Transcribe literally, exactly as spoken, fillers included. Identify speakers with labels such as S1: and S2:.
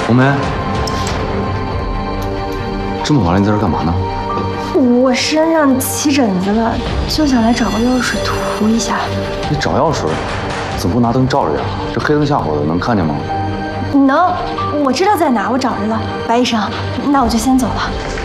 S1: 红梅，这么晚了，你在这干嘛呢？
S2: 我身上起疹子了，就想来找个药水涂一下。
S1: 你找药水，怎么不拿灯照着呀？这黑灯瞎火的，能看见吗？
S2: 能，我知道在哪，我找着了。白医生，那我就先走了。